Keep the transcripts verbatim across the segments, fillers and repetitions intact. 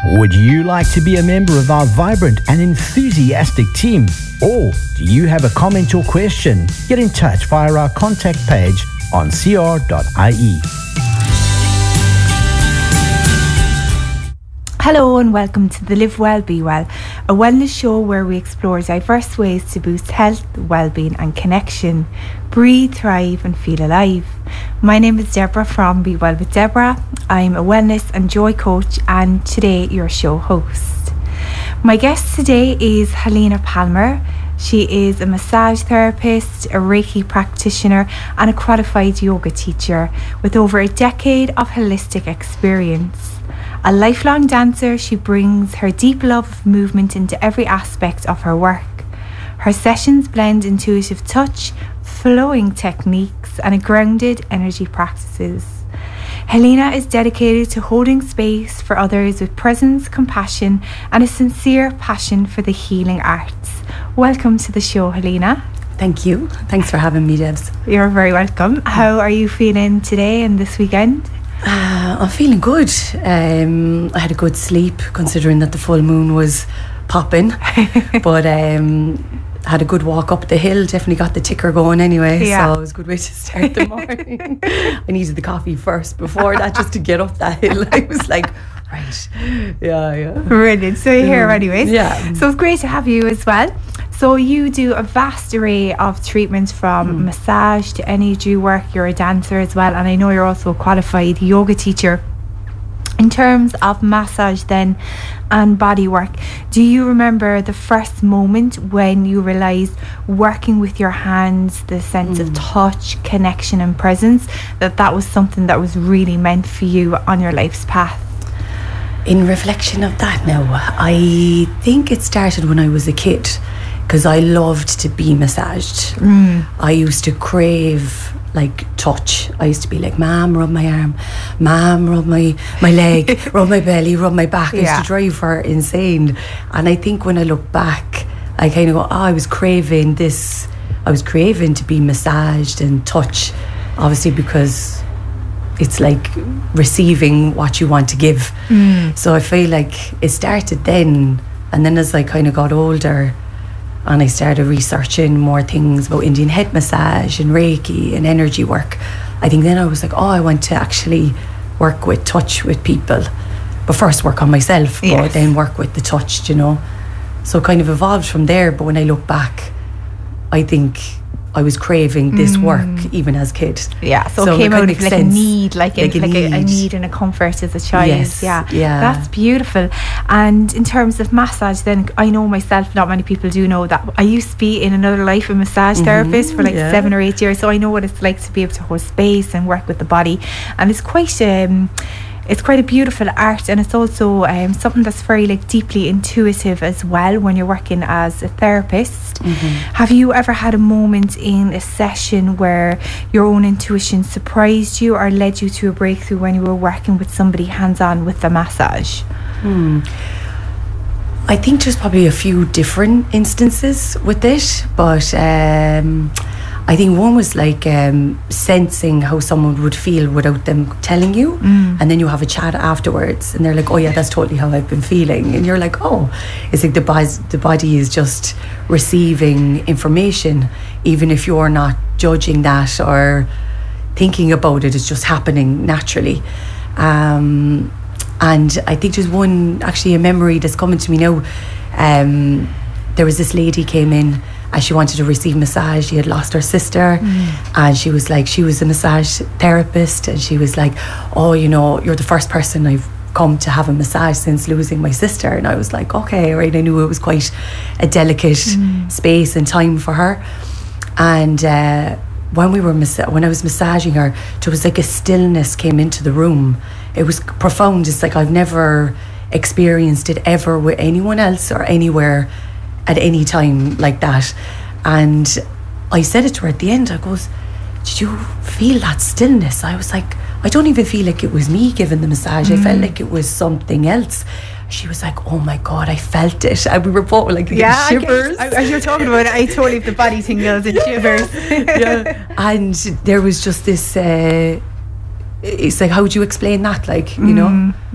Would you like to be a member of our vibrant and enthusiastic team? Or do you have a comment or question? Get in touch via our contact page on c r dot i e. Hello and welcome to the Live Well, Be Well, a wellness show where we explore diverse ways to boost health, well-being and connection. Breathe, thrive and feel alive. My name is Deborah from Be Well with Deborah. I'm a wellness and joy coach and today your show host. My guest today is Helena Palmer. She is a massage therapist, a Reiki practitioner and a qualified yoga teacher with over a decade of holistic experience. A lifelong dancer, she brings her deep love of movement into every aspect of her work. Her sessions blend intuitive touch, flowing techniques and a grounded energy practices. Helena is dedicated to holding space for others with presence, compassion and a sincere passion for the healing arts. Welcome to the show, Helena. Thank you. Thanks for having me, Debs. You're very welcome. How are you feeling today and this weekend? Uh, I'm feeling good. Um, I had a good sleep considering that the full moon was popping. But um, had a good walk up the hill. Definitely got the ticker going anyway. Yeah. So it was a good way to start the morning. I needed the coffee first before that just to get up that hill. I was like, right. Yeah, yeah. Brilliant. So you're here anyways. Yeah. So it's great to have you as well. So you do a vast array of treatments from mm. massage to energy work. You're a dancer as well, and I know you're also a qualified yoga teacher. In terms of massage then and body work, do you remember the first moment when you realised working with your hands, the sense mm. of touch, connection and presence, that that was something that was really meant for you on your life's path? In reflection of that now, I think it started when I was a kid. Because I loved to be massaged. Mm. I used to crave like touch. I used to be like, Mom, rub my arm, Mom, rub my, my leg, rub my belly, rub my back. I used yeah. to drive her insane. And I think when I look back, I kind of go, oh, I was craving this. I was craving to be massaged and touch, obviously because it's like receiving what you want to give. Mm. So I feel like it started then. And then as I kind of got older, and I started researching more things about Indian head massage and Reiki and energy work, I think then I was like, oh, I want to actually work with touch with people. But first work on myself, yes. but then work with the touch, you know. So kind of evolved from there. But when I look back, I think I was craving this mm. work even as a kid. Yeah, so, so it came out of like sense. a need, like, like, a, like a, a need and a comfort as a child. Yes, yeah. yeah, that's beautiful. And in terms of massage, then I know myself, not many people do know that I used to be in another life a massage mm-hmm, therapist for like yeah. seven or eight years. So I know what it's like to be able to hold space and work with the body, and it's quite um it's quite a beautiful art, and it's also um, something that's very like deeply intuitive as well when you're working as a therapist. Mm-hmm. Have you ever had a moment in a session where your own intuition surprised you or led you to a breakthrough when you were working with somebody hands-on with the massage? Hmm. I think there's probably a few different instances with it, but um, I think one was like um, sensing how someone would feel without them telling you, mm. and then you have a chat afterwards and they're like, oh yeah, that's totally how I've been feeling, and you're like, oh, it's like the, body, the body is just receiving information, even if you're not judging that or thinking about it, it's just happening naturally. Um, and I think there's one, actually a memory that's coming to me now. Um, there was this lady came in and she wanted to receive massage. She had lost her sister, mm. and she was like, she was a massage therapist, and she was like, oh, you know, you're the first person I've come to have a massage since losing my sister. And I was like, okay, right. I knew it was quite a delicate mm. space and time for her. And uh, when we were mas- when I was massaging her, there was like a stillness came into the room. It was profound. It's like I've never experienced it ever with anyone else or anywhere at any time like that. And I said it to her at the end. I goes, did you feel that stillness? I was like, I don't even feel like it was me giving the massage. Mm. I felt like it was something else. She was like, oh my God, I felt it. And we were both like, yeah, shivers. I, as you're talking about it, I totally have the body tingles and shivers. Yeah. And there was just this, uh, it's like, how would you explain that? Like, you mm. know?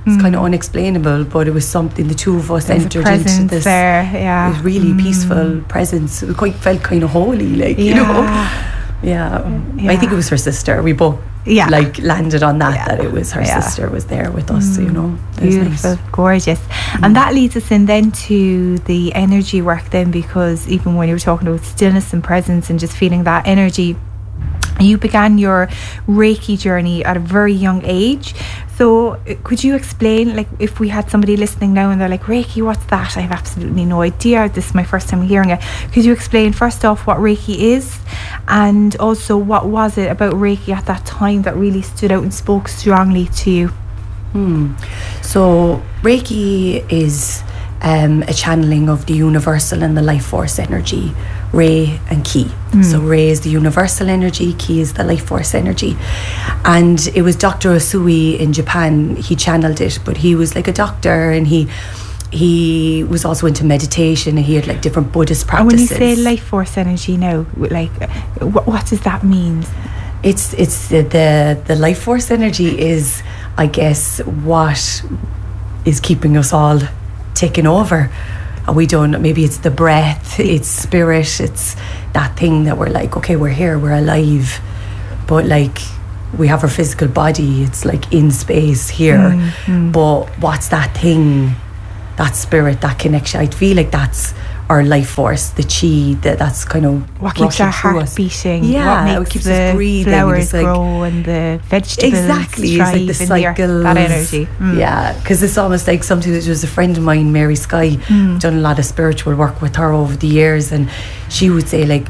It's mm. kind of unexplainable, but it was something the two of us There's entered into this. There, yeah. It was really mm. peaceful presence. It quite felt kind of holy, like yeah. you know. Yeah. yeah, I think it was her sister. We both yeah. like landed on that yeah. that it was her yeah. sister was there with us. Mm. You know, it beautiful, nice. Gorgeous, mm. and that leads us in then to the energy work. Then, because even when you were talking about stillness and presence and just feeling that energy, you began your Reiki journey at a very young age. So could you explain, like, if we had somebody listening now and they're like, Reiki, what's that? I have absolutely no idea. This is my first time hearing it. Could you explain first off what Reiki is, and also what was it about Reiki at that time that really stood out and spoke strongly to you? Hmm. So Reiki is um, a channeling of the universal and the life force energy, Rei and Ki. Mm. So Rei is the universal energy, Ki is the life force energy. And it was Doctor Usui in Japan, he channeled it, but he was like a doctor, and he he was also into meditation, and he had like different Buddhist practices. And when you say life force energy now, like what, what does that mean? It's it's the, the the life force energy is, I guess, what is keeping us all taken over. We don't, maybe it's the breath, it's spirit, it's that thing that we're like, okay, we're here, we're alive, but like we have our physical body, it's like in space here, mm, mm. but what's that thing, that spirit, that connection? I feel like that's our life force, the chi, that that's kind of what keeps our heart us. beating, yeah, what makes it keeps the us breathing, flowers like, grow and the vegetables exactly, thrive it's like the in cycles, the that energy. Mm. Yeah, because it's almost like something that was a friend of mine, Mary Sky, mm. done a lot of spiritual work with her over the years, and she would say like,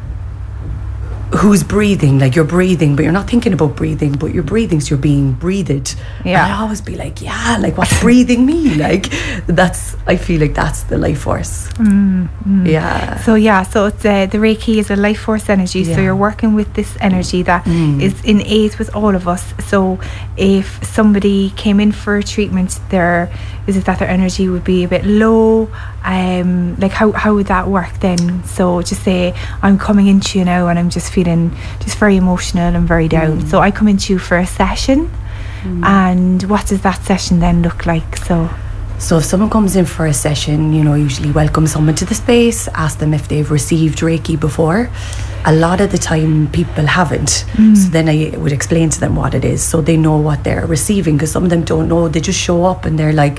who's breathing? Like, you're breathing, but you're not thinking about breathing, but you're breathing, so you're being breathed. Yeah. And I always be like, yeah, like what's breathing me? Like that's, I feel like that's the life force. Mm, mm. Yeah. So yeah, so it's uh, the Reiki is a life force energy. Yeah. So you're working with this energy that mm. is innate with all of us. So if somebody came in for a treatment, there is it that their energy would be a bit low? Um, like how how would that work then? So just say I'm coming into you now and I'm just feeling just very emotional and very down. Mm. So I come into you for a session, mm. and what does that session then look like? So So if someone comes in for a session, you know, usually welcome someone to the space, ask them if they've received Reiki before. A lot of the time people haven't. Mm. So then I would explain to them what it is so they know what they're receiving, because some of them don't know. They just show up and they're like,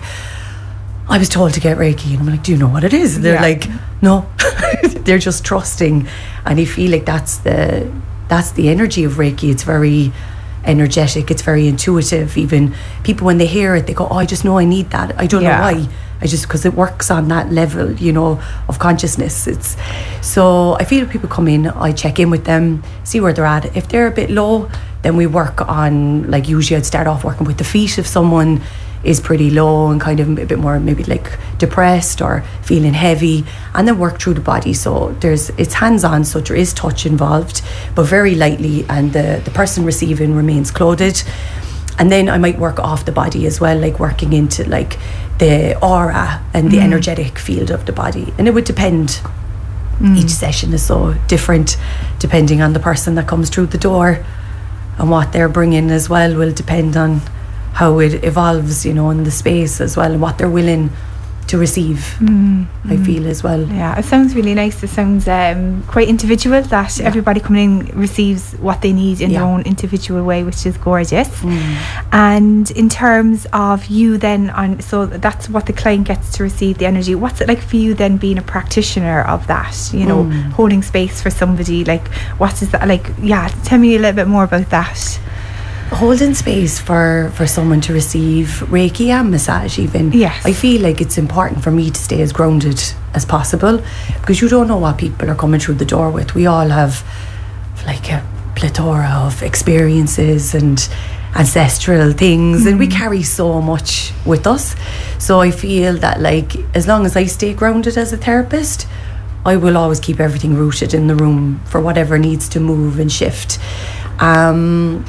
I was told to get Reiki, and I'm like, do you know what it is? And they're yeah. like, no. They're just trusting, and I feel like that's the that's the energy of Reiki. It's very energetic, it's very intuitive. Even people, when they hear it, they go, oh, I just know I need that. I don't yeah. know why. I just, because it works on that level, you know, of consciousness. It's so I feel people come in, I check in with them, see where they're at. If they're a bit low, then we work on, like, usually I'd start off working with the feet. If someone is pretty low and kind of a bit more maybe like depressed or feeling heavy, and then work through the body. So there's it's hands-on, so there is touch involved, but very lightly, and the, the person receiving remains clothed. And then I might work off the body as well, like working into like the aura and the mm. energetic field of the body. And it would depend. Mm. Each session is so different depending on the person that comes through the door, and what they're bringing as well will depend on how it evolves, you know, in the space as well, and what they're willing to receive. Mm, I mm. feel as well. Yeah, it sounds really nice. It sounds um, quite individual, that yeah. everybody coming in receives what they need in yeah. their own individual way, which is gorgeous. Mm. And in terms of you then, on so that's what the client gets to receive, the energy. What's it like for you then, being a practitioner of that, you know, mm. holding space for somebody? Like, what is that like? Yeah, tell me a little bit more about that. Holding space for, for someone to receive Reiki and massage even. Yes. I feel like it's important for me to stay as grounded as possible, because you don't know what people are coming through the door with. We all have like a plethora of experiences and ancestral things, mm. and we carry so much with us. So I feel that, like, as long as I stay grounded as a therapist, I will always keep everything rooted in the room for whatever needs to move and shift. Um...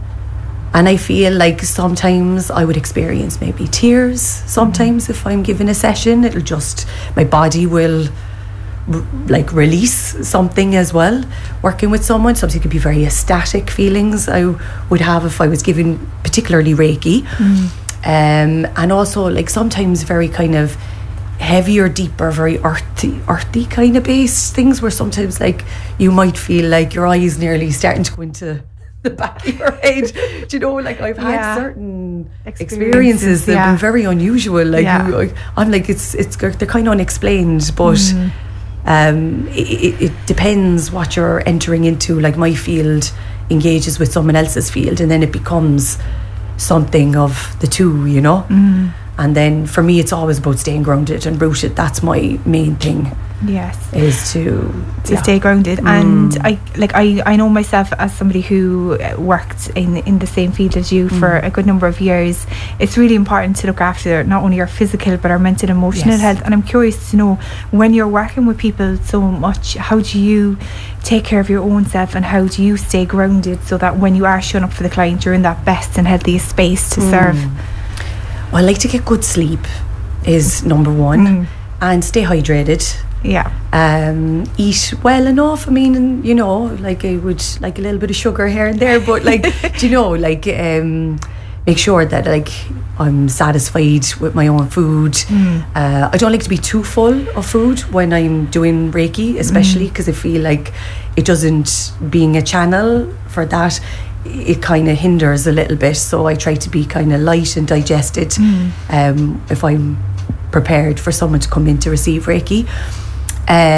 And I feel like sometimes I would experience maybe tears. Sometimes mm. if I'm given a session, it'll just, my body will r- like release something as well. Working with someone, sometimes it could be very ecstatic feelings I would have if I was given particularly Reiki. Mm. um, and also like sometimes very kind of heavier, deeper, very earthy, earthy kind of based things where sometimes like you might feel like your eyes nearly starting to go into the back of your head. Do you know, like I've had Yeah. certain experiences, Experiences, that yeah. have been very unusual. Like Yeah. you, I, I'm like it's it's they're kind of unexplained, but Mm. um, it, it, it depends what you're entering into. Like my field engages with someone else's field, and then it becomes something of the two, you know. Mm. And then for me, it's always about staying grounded and rooted. That's my main thing, Yes. is to to yeah. stay grounded. And I like I, I know myself as somebody who uh, worked in in the same field as you for a good number of years. It's really important to look after not only our physical but our mental and emotional Yes. health. And I'm curious to know, when you're working with people so much, how do you take care of your own self, and how do you stay grounded so that when you are showing up for the client, you're in that best and healthiest space to serve? Well, I like to get good sleep is number one, Mm. and stay hydrated. Yeah. Um, eat well enough. I mean, you know, like I would like a little bit of sugar here and there, but like, do you know, like um, make sure that like I'm satisfied with my own food. Mm. Uh, I don't like to be too full of food when I'm doing Reiki, especially because I feel like it doesn't, being a channel for that, it kind of hinders a little bit. So I try to be kind of light and digested um, if I'm prepared for someone to come in to receive Reiki. Um,